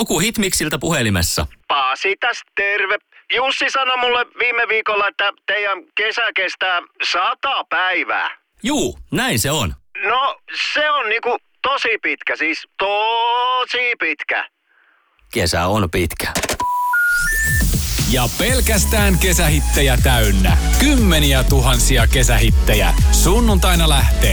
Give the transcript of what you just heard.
Joku Hitmixiltä puhelimessa. Pasi tästä terve. Jussi sanoi mulle viime viikolla, että teidän kesä kestää 100 päivää. Juu, näin se on. No, se on niinku tosi pitkä, siis tosi pitkä. Kesä on pitkä. Ja pelkästään kesähittejä täynnä. Kymmeniä tuhansia kesähittejä. Sunnuntaina lähtee.